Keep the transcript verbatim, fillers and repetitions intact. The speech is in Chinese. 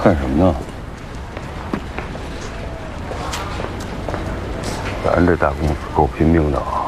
干什么呢？咱这大公司够拼命的啊！